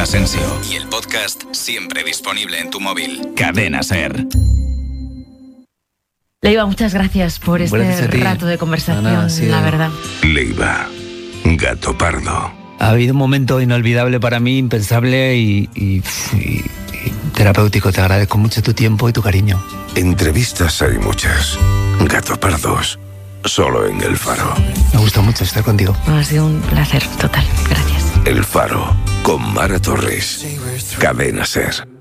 Asensio. Y el podcast siempre disponible en tu móvil. Cadena SER. Leiva, muchas gracias por este rato de conversación, la verdad. Leiva, gato pardo. Ha habido un momento inolvidable para mí, impensable y terapéutico. Te agradezco mucho tu tiempo y tu cariño. Entrevistas hay muchas. Gato pardos, solo en El Faro. Me gusta mucho estar contigo. Ha sido un placer total. Gracias. El Faro, con Mara Torres. Cadena SER.